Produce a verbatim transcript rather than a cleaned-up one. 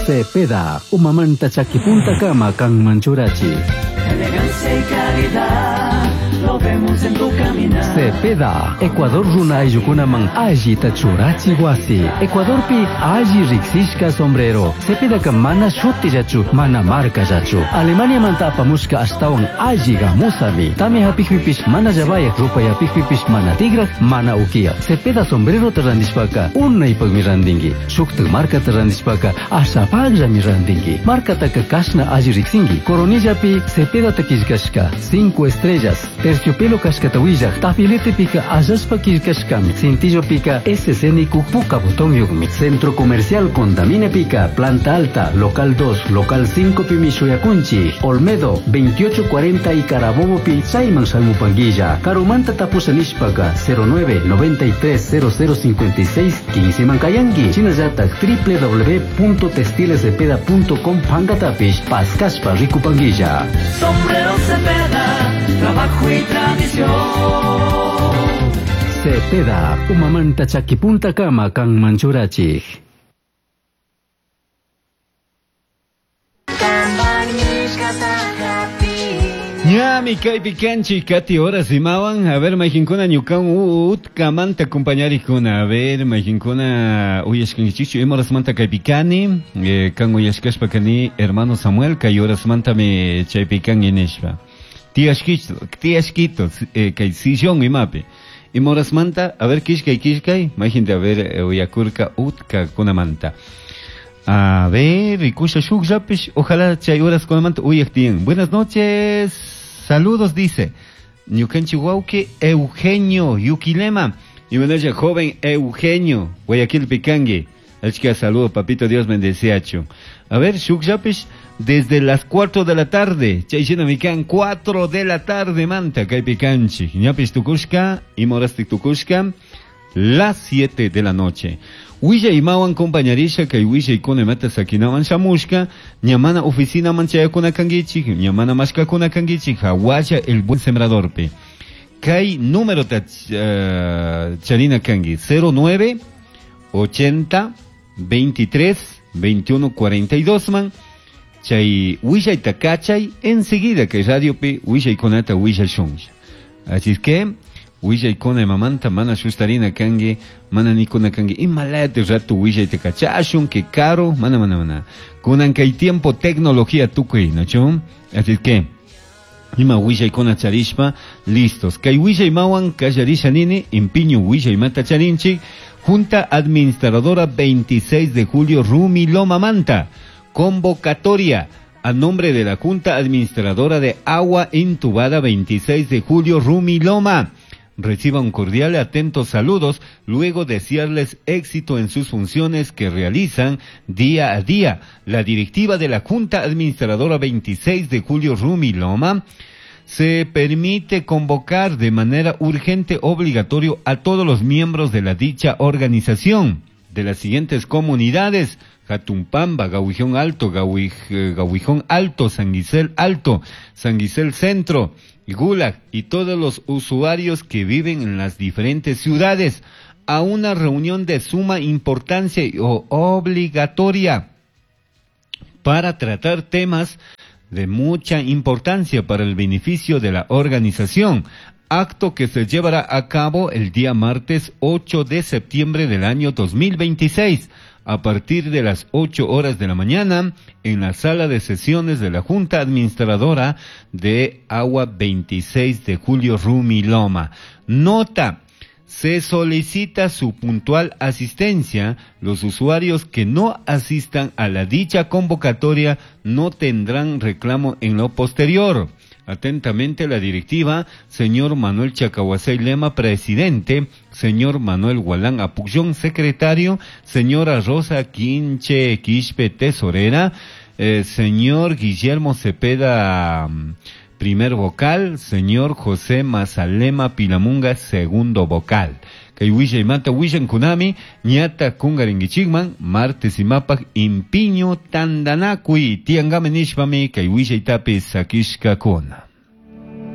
Cepeda, umamanta chaquipunta cama can manchurachi. Elegancia y calidad, lo vemos en tu caminar. Cepeda, Ecuador runa ayukunaman aji tachurachi guasi. Ecuador pi aji rixishka sombrero. Cepeda ka mana shuti jachu, mana marca jachu. Alemania manta apamushka astawan aji gamusami. Tame hapikwipish mana jabayak rupa yapikwipish mana tigra, mana ukia. Cepeda sombrero terrandishpaka, unna ipagmirandingi. Shukta marca terrandishpaka, asapagja mirandingi. Marca taka kashna aji rixingi. Coronilla pi Cepeda takishkashka, cinco estrellas. Terciopelo kashkatawilla, tapilete pica ayaspa kishkashkami. Cintillo pica escénico puka botón yugmi. Centro comercial Contamine pica, planta alta, local dos, local cinco Pimishoyakunchi. Olmedo, veintiocho cuarenta y Carabobo pi Saiman Salmupanguilla. Carumanta tapusanishpaka, cero nueve noventa y tres cero cero cincuenta y seis quince Mankayangi. Chinayatak w w w punto textilescepeda punto com pangatapish, Pascaspa Ricupanguilla. Sombrero Cepeda, trabajo y tradición. Cepeda, umamanta chaquipunta cama can manchurachi. Ñami kaypi kanchi kati horas imawan. A ver, majinkuna ñukan utkamanta compañarikuna. A ver, majinkuna uyashkankichichu ima horas manta kaypi kani. Eh, kan uyashkashpa kani hermano Samuel kay horas manta me chaypi kan inishpa. Tiashkito, tiashkito, eh, kay sillón imapi. Ima horas manta, a ver kishkay kishkay. Majinte a ver eh, uyakurka utka kunamanta. A ver, Rikusha Shuk Japish, ojalá chay horas kunamanta uyaktian. Buenas noches. Saludos, dice Ñukenchi Wauke Eugenio Yukilema. Y bueno, ya joven Eugenio Guayaquil Picangue. Achka, saludos, papito Dios bendeciacho. A ver, Shukjapish, desde las cuatro de la tarde. Chaychina Mikan, cuatro de la tarde, manta, Kai Picanchi. Ñapish Tukushka, y Morastik Tukushka, las siete de la noche. Willa y Mawan compañerisha que Willa y Kone mata sakinaman shamushka, ñamana oficina manchaya kuna kangichi, ñamana mashka kuna kangichi, hawaya el buen sembrador pe. Kai número ta uh, charina kangi, cero nueve ochenta veintitrés veintiuno cuarenta y dos man. Chay Willa y takachay enseguida que radio pe Willa y konata Willa shunja. Así es que Willa y kona mamanta mana shustarina kange mana ni kuna kange imalate rato Willa y te cachashun que caro mana mana mana kunan que hay tiempo tecnología tukuy nacho. Así es que ima Willa y kona charishpa listos kay Willa y mawan kallarisha nini empiño Willa y mata charinchi Junta Administradora veintiséis de julio Rumi Loma Manta. Convocatoria a nombre de la Junta Administradora de Agua Intubada veintiséis de julio Rumi Loma. Reciban cordial y atentos saludos, luego desearles éxito en sus funciones que realizan día a día. La directiva de la Junta Administradora veintiséis de julio Rumi Loma se permite convocar de manera urgente obligatorio a todos los miembros de la dicha organización de las siguientes comunidades: Jatumpamba, Gauijón Alto, Gauij, Gauijón Alto, San Guisel Alto, San Guisel Centro, Gulag y todos los usuarios que viven en las diferentes ciudades a una reunión de suma importancia o obligatoria para tratar temas de mucha importancia para el beneficio de la organización, acto que se llevará a cabo el día martes ocho de septiembre del año dos mil veintiséis, a partir de las ocho horas de la mañana, en la sala de sesiones de la Junta Administradora de Agua veintiséis de julio Rumi Loma. Nota: se solicita su puntual asistencia. Los usuarios que no asistan a la dicha convocatoria no tendrán reclamo en lo posterior. Atentamente la directiva, señor Manuel Chacahuasay Lema, presidente, señor Manuel Gualán Apullón, secretario, señora Rosa Quinche Quispe, tesorera, eh, señor Guillermo Cepeda, primer vocal, señor José Mazalema Pilamunga, segundo vocal. Kay Willa y Mata Willan Kunami, Ñata Kungaringichigman, martes y mapak impiño tandanakui, tiangamen ishpami, kay Willa y Tapis Sakishka Kona.